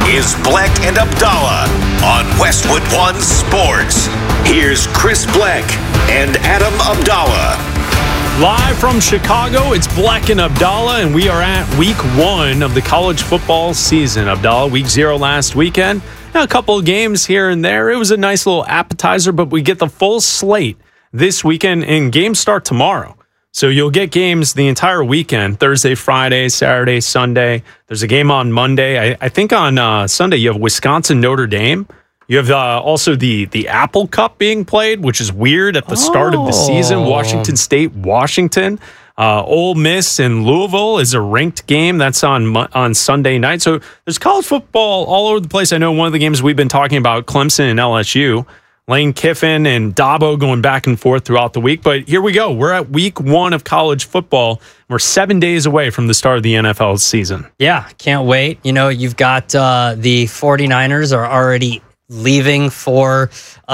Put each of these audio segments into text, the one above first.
is Bleck and Abdallah on Westwood One Sports. Here's Chris Bleck and Adam Abdallah. Live from Chicago, it's Bleck and Abdallah, and we are at week 1 of the college football season. Abdallah, week 0 last weekend. Now, a couple of games here and there. It was a nice little appetizer, but we get the full slate this weekend, and games start tomorrow. So you'll get games the entire weekend, Thursday, Friday, Saturday, Sunday. There's a game on Monday. I think on Sunday you have Wisconsin, Notre Dame. You have also the Apple Cup being played, which is weird at the start of the season. Washington State, Washington. Ole Miss and Louisville is a ranked game. That's on Sunday night. So there's college football all over the place. I know one of the games we've been talking about, Clemson and LSU. Lane Kiffin and Dabo going back and forth throughout the week. But here we go. We're at week 1 of college football. We're 7 days away from the start of the NFL season. Yeah, can't wait. You know, you've got the 49ers are already leaving for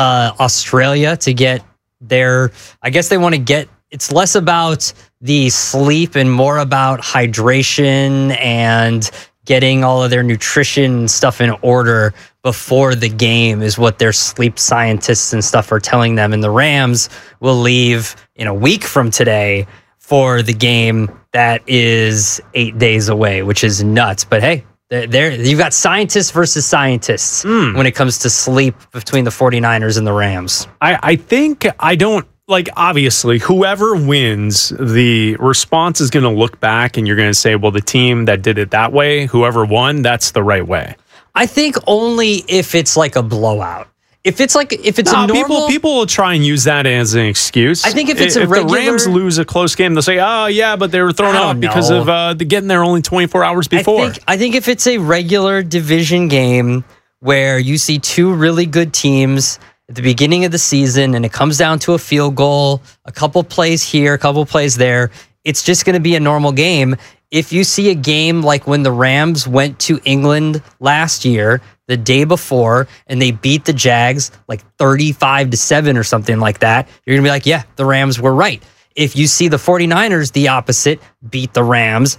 Australia to get their, I guess they want to get, it's less about the sleep and more about hydration and getting all of their nutrition stuff in order before the game is what their sleep scientists and stuff are telling them. And the Rams will leave in a week from today for the game that is 8 days away, which is nuts. But hey, you've got scientists versus scientists when it comes to sleep between the 49ers and the Rams. I think obviously, whoever wins, the response is going to look back and you're going to say, well, the team that did it that way, whoever won, that's the right way. I think only if it's like a blowout. If it's a normal... People will try and use that as an excuse. I think if it's a regular... the Rams lose a close game, they'll say, oh, yeah, but they were thrown out because of getting there only 24 hours before. I think if it's a regular division game where you see two really good teams at the beginning of the season and it comes down to a field goal, a couple plays here, a couple plays there, it's just going to be a normal game. If you see a game like when the Rams went to England last year, the day before, and they beat the Jags like 35-7 or something like that, you're going to be like, yeah, the Rams were right. If you see the 49ers, the opposite, beat the Rams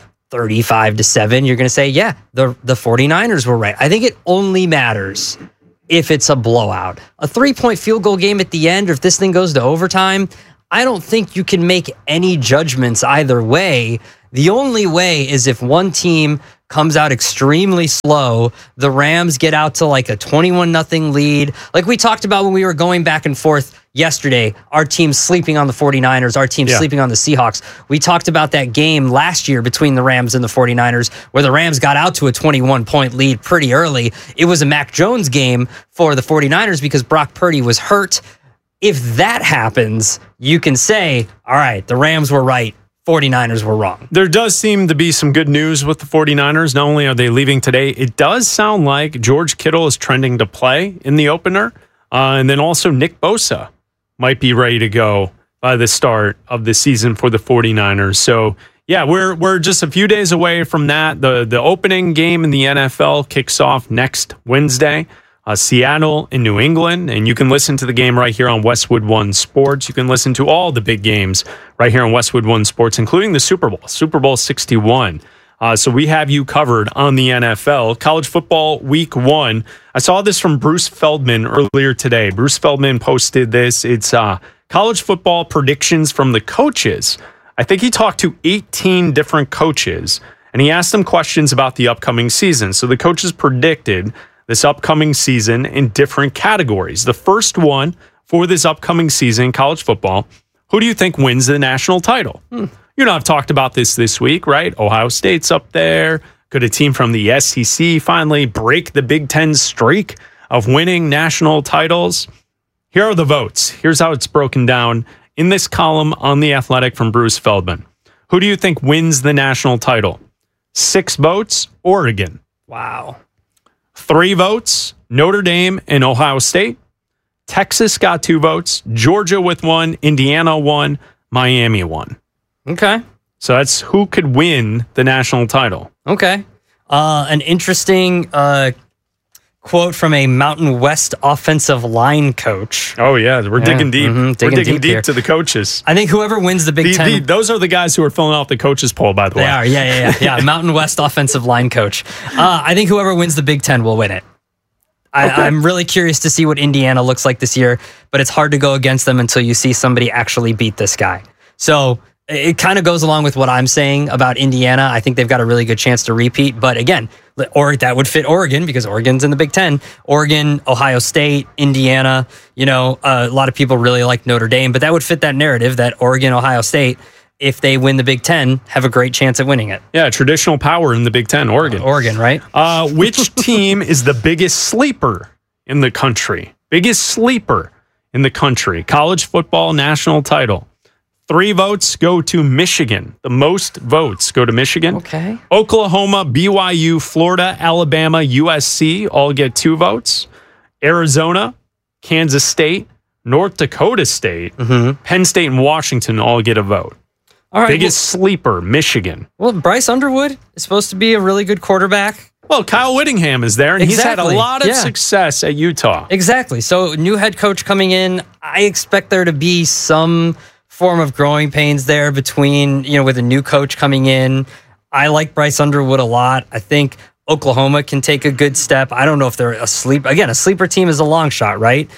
35-7, you're going to say, yeah, the 49ers were right. I think it only matters if it's a blowout. A 3-point field goal game at the end, or if this thing goes to overtime, I don't think you can make any judgments either way. The only way is if one team comes out extremely slow, the Rams get out to like a 21-0 lead. Like we talked about when we were going back and forth yesterday, our team sleeping on the 49ers, our team sleeping on the Seahawks. We talked about that game last year between the Rams and the 49ers where the Rams got out to a 21-point lead pretty early. It was a Mac Jones game for the 49ers because Brock Purdy was hurt. If that happens, you can say, all right, the Rams were right, 49ers were wrong. There does seem to be some good news with the 49ers. Not only are they leaving today, it does sound like George Kittle is trending to play in the opener. And then also Nick Bosa might be ready to go by the start of the season for the 49ers. So, yeah, we're just a few days away from that. The opening game in the NFL kicks off next Wednesday. Seattle and New England, and you can listen to the game right here on Westwood One Sports. You can listen to all the big games right here on Westwood One Sports, including the Super Bowl 61. So we have you covered on the NFL. College football week 1. I saw this from Bruce Feldman earlier today. Bruce Feldman posted this. It's college football predictions from the coaches. I think he talked to 18 different coaches, and he asked them questions about the upcoming season. So the coaches predicted this upcoming season in different categories. The first one for this upcoming season, college football, who do you think wins the national title? You know, I've talked about this week, right? Ohio State's up there. Could a team from the SEC finally break the Big Ten streak of winning national titles? Here are the votes. Here's how it's broken down in this column on The Athletic from Bruce Feldman. Who do you think wins the national title? 6 votes, Oregon. Wow. 3 votes, Notre Dame and Ohio State. Texas got 2 votes. Georgia with 1. Indiana 1. Miami 1. Okay. So that's who could win the national title. Okay. An interesting quote from a Mountain West offensive line coach. Oh, yeah. We're digging deep. Mm-hmm, We're digging deep here. to the coaches. I think whoever wins the Big Ten. Those are the guys who are filling out the coaches poll, by the way. They are. Yeah. Mountain West offensive line coach. I think whoever wins the Big Ten will win it. I'm really curious to see what Indiana looks like this year, but it's hard to go against them until you see somebody actually beat this guy. So it kind of goes along with what I'm saying about Indiana. I think they've got a really good chance to repeat. But again, or that would fit Oregon because Oregon's in the Big Ten. Oregon, Ohio State, Indiana. A lot of people really like Notre Dame, but that would fit that narrative that Oregon, Ohio State, if they win the Big Ten, have a great chance at winning it. Yeah, traditional power in the Big Ten, Oregon. Oregon, right? Which team is the biggest sleeper in the country? Biggest sleeper in the country. College football national title. 3 votes go to Michigan. The most votes go to Michigan. Okay. Oklahoma, BYU, Florida, Alabama, USC all get 2 votes. Arizona, Kansas State, North Dakota State, Penn State, and Washington all get a vote. All right. Biggest sleeper, Michigan. Well, Bryce Underwood is supposed to be a really good quarterback. Well, Kyle Whittingham is there, and he's had a lot of success at Utah. Exactly. So, new head coach coming in. I expect there to be some form of growing pains there between, with a new coach coming in. I like Bryce Underwood a lot. I think Oklahoma can take a good step. I don't know if they're a sleeper team is a long shot, right?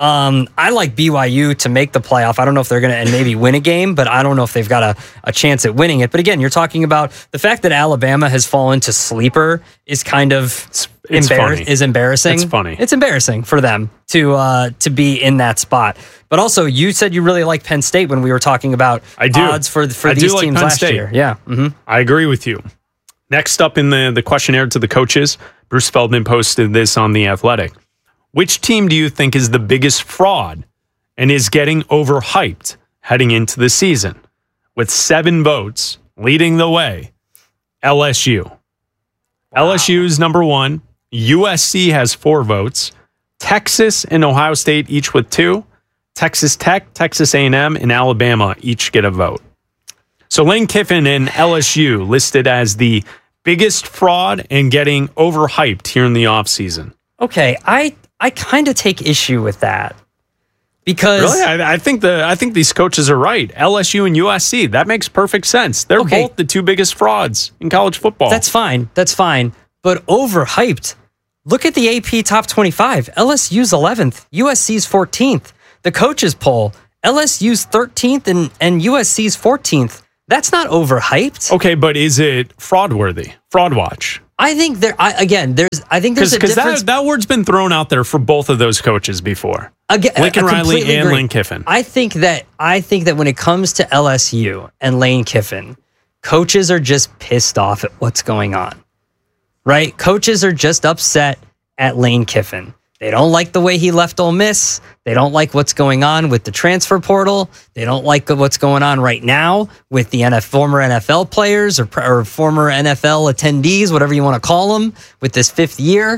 I like BYU to make the playoff. I don't know if they're going to and maybe win a game, but I don't know if they've got a chance at winning it. But again, you're talking about the fact that Alabama has fallen to sleeper is kind of embarrassing. It's funny. It's embarrassing for them to be in that spot. But also, you said you really like Penn State when we were talking about odds for these teams last year. Yeah, I agree with you. Next up in the questionnaire to the coaches, Bruce Feldman posted this on The Athletic. Which team do you think is the biggest fraud and is getting overhyped heading into the season? With 7 votes leading the way, LSU. Wow. LSU is number 1. USC has 4 votes. Texas and Ohio State each with 2. Texas Tech, Texas A&M, and Alabama each get a vote. So Lane Kiffin and LSU listed as the biggest fraud and getting overhyped here in the offseason. Okay, I kind of take issue with that because really, I think these coaches are right. LSU and USC, that makes perfect sense. They're both the 2 biggest frauds in college football. That's fine. But overhyped. Look at the AP top 25. LSU's 11th, USC's 14th. The coaches poll, LSU's 13th and USC's 14th. That's not overhyped. Okay, but is it fraud worthy? Fraud watch. I think there's a difference. Because that word's been thrown out there for both of those coaches before. Lincoln Riley and Lane Kiffin. I think that when it comes to LSU and Lane Kiffin, coaches are just pissed off at what's going on. Right? Coaches are just upset at Lane Kiffin. They don't like the way he left Ole Miss. They don't like what's going on with the transfer portal. They don't like what's going on right now with the former NFL players or former NFL attendees, whatever you want to call them, with this 5th year.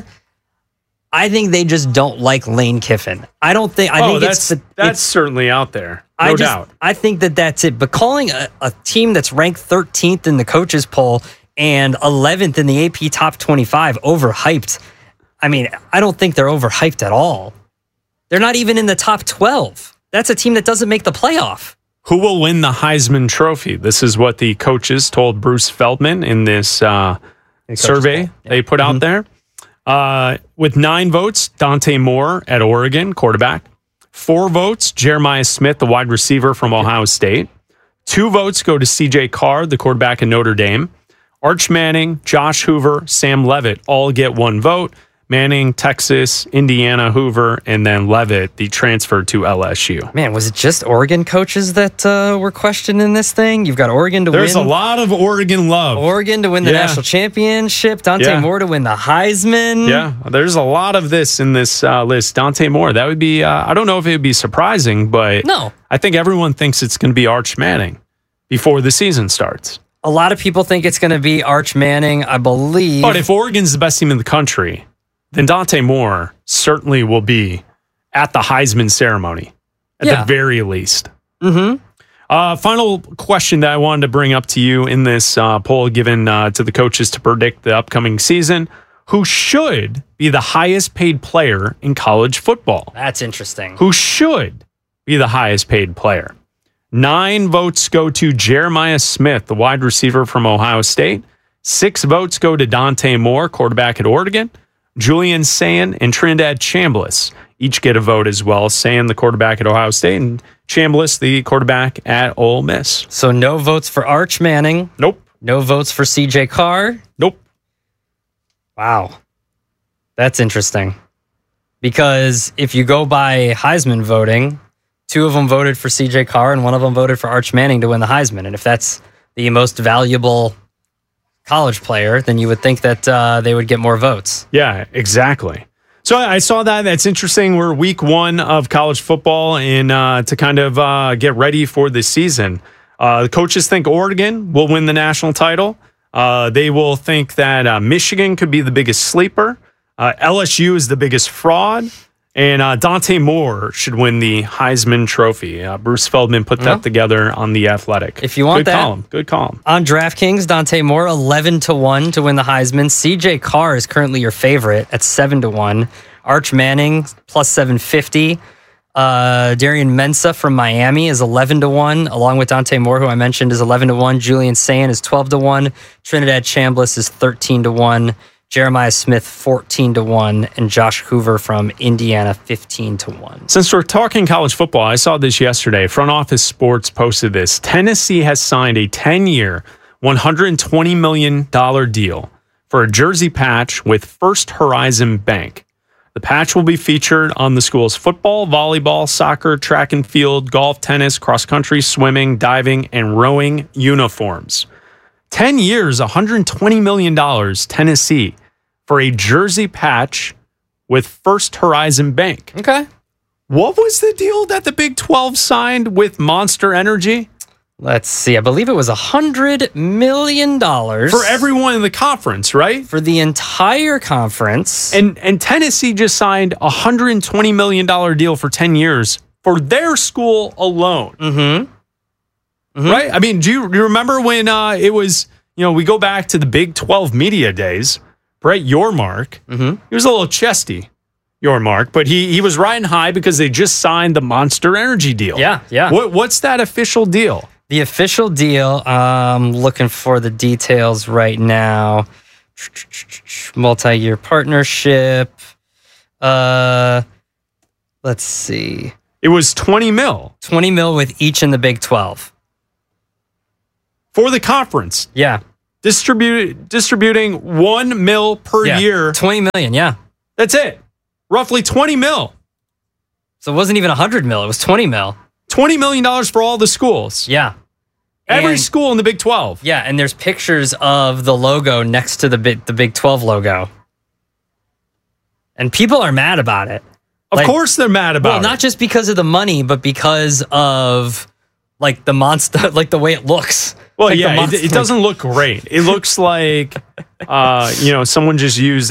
I think they just don't like Lane Kiffin. I think that's certainly out there. No doubt. I think that's it. But calling a team that's ranked 13th in the coaches poll and 11th in the AP top 25 overhyped. I mean, I don't think they're overhyped at all. They're not even in the top 12. That's a team that doesn't make the playoff. Who will win the Heisman Trophy? This is what the coaches told Bruce Feldman in this survey they put out there. With 9 votes, Dante Moore at Oregon, quarterback. 4 votes, Jeremiah Smith, the wide receiver from Ohio State. 2 votes go to C.J. Carr, the quarterback in Notre Dame. Arch Manning, Josh Hoover, Sam Leavitt all get 1 vote. Manning, Texas, Indiana, Hoover, and then Leavitt, the transfer to LSU. Man, was it just Oregon coaches that were questioned in this thing? You've got Oregon to win. There's a lot of Oregon love. Oregon to win the national championship. Dante Moore to win the Heisman. Yeah, there's a lot of this in this list. Dante Moore, that would be, I don't know if it would be surprising, but no. I think everyone thinks it's going to be Arch Manning before the season starts. A lot of people think it's going to be Arch Manning, I believe. But if Oregon's the best team in the country, then Dante Moore certainly will be at the Heisman ceremony, at the very least. Final question that I wanted to bring up to you in this poll given to the coaches to predict the upcoming season. who should be the highest paid player in college football. That's interesting. Who should be the highest paid player. 9 votes go to Jeremiah Smith, the wide receiver from Ohio State. 6 votes go to Dante Moore, quarterback at Oregon. Julian Sayin and Trinidad Chambliss each get a vote as well. Sayin, the quarterback at Ohio State, and Chambliss, the quarterback at Ole Miss. So no votes for Arch Manning. Nope. No votes for CJ Carr. Nope. Wow. That's interesting. Because if you go by Heisman voting, 2 of them voted for CJ Carr and 1 of them voted for Arch Manning to win the Heisman. And if that's the most valuable college player, then you would think that they would get more votes. Yeah, exactly. So I saw that. That's interesting. We're week 1 of college football, and to kind of get ready for the season. The coaches think Oregon will win the national title. They will think that Michigan could be the biggest sleeper. LSU is the biggest fraud. And Dante Moore should win the Heisman Trophy. Bruce Feldman put that together on The Athletic. If you want good column. On DraftKings, Dante Moore 11-1 to win the Heisman. CJ Carr is currently your favorite at 7-1. Arch Manning plus 750. Darian Mensah from Miami is 11-1, along with Dante Moore, who I mentioned, is 11-1. Julian Sayin is 12-1. Trinidad Chambliss is 13-1. Jeremiah Smith 14-1, and Josh Hoover from Indiana 15-1. Since we're talking college football, I saw this yesterday. Front Office Sports posted this. Tennessee has signed a 10-year, $120 million deal for a jersey patch with First Horizon Bank. The patch will be featured on the school's football, volleyball, soccer, track and field, golf, tennis, cross country, swimming, diving, and rowing uniforms. 10 years, $120 million, Tennessee, for a jersey patch with First Horizon Bank. Okay. What was the deal that the Big 12 signed with Monster Energy? Let's see. I believe it was $100 million. For everyone in the conference, right? For the entire conference. And Tennessee just signed a $120 million deal for 10 years for their school alone. Mm-hmm. Right? I mean, do you remember when it was, we go back to the Big 12 media days, Brett Yormark, he was a little chesty, Yormark, but he was riding high because they just signed the Monster Energy deal. Yeah. What's that official deal? The official deal, I'm looking for the details right now. Multi-year partnership. Let's see. It was 20 mil. 20 mil with each in the Big 12. For the conference. Yeah. Distributing $1 million per year. 20 million, yeah. That's it. Roughly 20 mil. So it wasn't even 100 mil, it was 20 mil. $20 million for all the schools. Yeah. Every school in the Big 12. Yeah, and there's pictures of the logo next to the Big 12 logo. And people are mad about it. Of course they're mad about it. Well, not just because of the money, but because of the monster, the way it looks. Well, it doesn't look great. It looks like, someone just used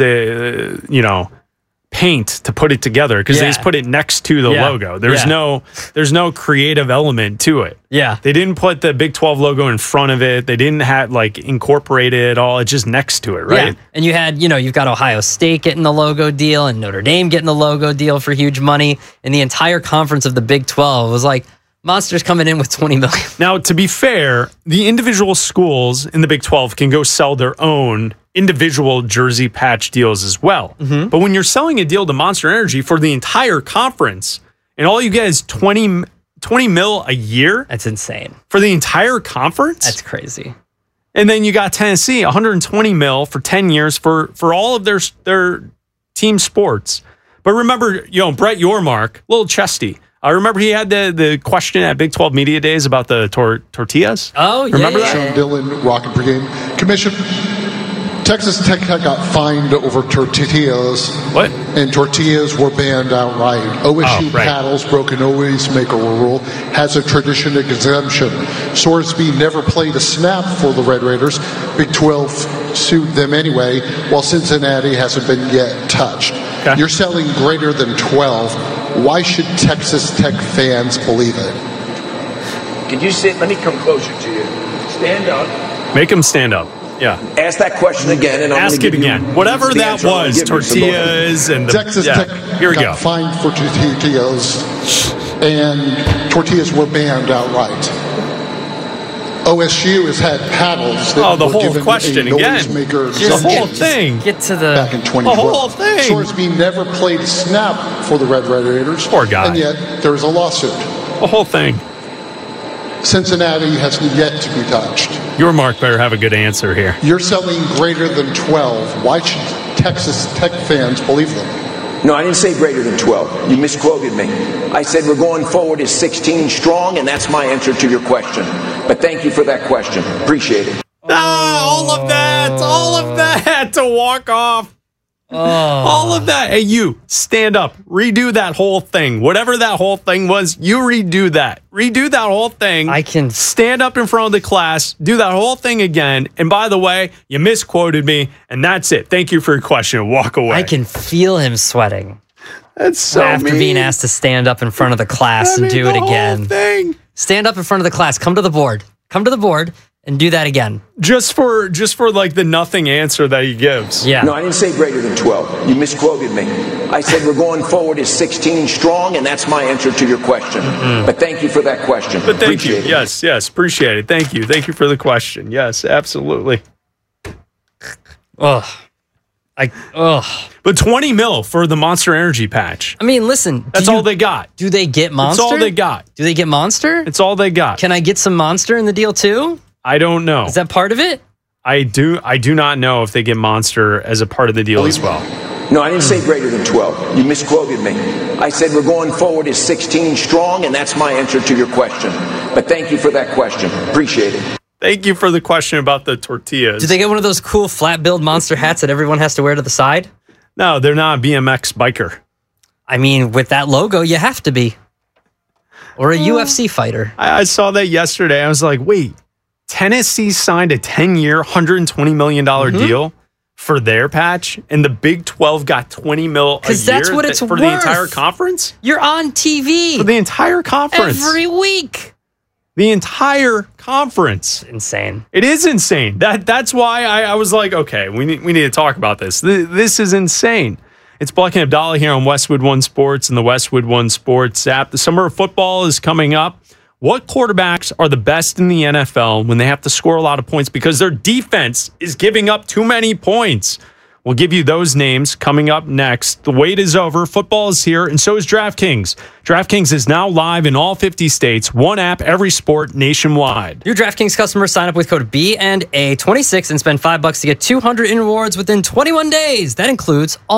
paint to put it together because they just put it next to the logo. There's no creative element to it. Yeah. They didn't put the Big 12 logo in front of it. They didn't have incorporate it at all. It's just next to it, right? Yeah. And you had, you've got Ohio State getting the logo deal and Notre Dame getting the logo deal for huge money. And the entire conference of the Big 12 was like, Monster's coming in with $20 million. Now, to be fair, the individual schools in the Big 12 can go sell their own individual jersey patch deals as well. Mm-hmm. But when you're selling a deal to Monster Energy for the entire conference and all you get is 20 mil a year? That's insane. For the entire conference? That's crazy. And then you got Tennessee, 120 mil for 10 years for all of their team sports. But remember, Brett Yormark, a little chesty. I remember he had the question at Big 12 Media Days about the tortillas. Oh, yeah. Remember that? Sean Dillon, Rocket Pregame. Commission, Texas Tech got fined over tortillas. What? And tortillas were banned outright. OSU paddles broke an always maker rule, has a tradition exemption. Sorsby never played a snap for the Red Raiders. Big 12 sued them anyway, while Cincinnati hasn't been yet touched. Okay. You're selling greater than 12. Why should Texas Tech fans believe it? Can you sit? Let me come closer to you. Stand up. Make them stand up. Yeah. Ask that question again, and ask it again. Whatever that was, tortillas and the Texas Tech Here we go. got fined for tortillas, and tortillas were banned outright. OSU has had paddles that the were whole given question a again. noisemaker The whole thing. Get to the back in 2012. The whole thing. Sorsby never played a snap for the Red Raiders. Poor guy. And yet there is a lawsuit. The whole thing. Cincinnati has yet to be touched. Your Mark better have a good answer here. You're selling greater than 12. Why should Texas Tech fans believe them? No, I didn't say greater than 12. You misquoted me. I said we're going forward as 16 strong, and that's my answer to your question. But thank you for that question. Appreciate it. All of that to walk off. All of that. Hey, you, stand up. Redo that whole thing. Whatever that whole thing was, you redo that. Redo that whole thing. I can stand up in front of the class, do that whole thing again. And by the way, you misquoted me, and that's it. Thank you for your question. Walk away. I can feel him sweating. That's so after mean. being asked to stand up in front of the class and do it again. Whole thing. Stand up in front of the class. Come to the board. Come to the board and do that again. Just for like the nothing answer that he gives. Yeah. No, I didn't say greater than 12. You misquoted me. I said we're going forward as 16 strong, and that's my answer to your question. But thank you for that question. But thank you. Appreciate it. Yes, appreciate it. Thank you. Thank you for the question. Yes, absolutely. But 20 mil for the Monster Energy patch. I mean, listen. That's all they got. Do they get Monster? That's all they got. Do they get Monster? It's all they got. Can I get some Monster in the deal too? I don't know. Is that part of it? I do not know if they get Monster as a part of the deal as well. No, I didn't say greater than 12. You misquoted me. I said we're going forward as 16 strong, and that's my answer to your question. But thank you for that question. Appreciate it. Thank you for the question about the tortillas. Do they get one of those cool flat build Monster hats that everyone has to wear to the side? No, they're not a BMX biker. I mean, with that logo, you have to be. Or a UFC fighter. I saw that yesterday. I was like, wait, Tennessee signed a 10-year, $120 million deal for their patch, and the Big 12 got $20 million a year? Because that's what it's for worth. the entire conference? You're on TV. For the entire conference. Every week. The entire conference. Insane. It is insane. That's why I was like, okay, we need to talk about this. This is insane. It's Black and Abdallah here on Westwood One Sports and the Westwood One Sports app. The summer of football is coming up. What quarterbacks are the best in the NFL when they have to score a lot of points because their defense is giving up too many points? We'll give you those names coming up next. The wait is over. Football is here, and so is DraftKings. DraftKings is now live in all 50 states. One app, every sport, nationwide. Your DraftKings customers sign up with code B&A26 and spend $5 to get $200 in rewards within 21 days. That includes all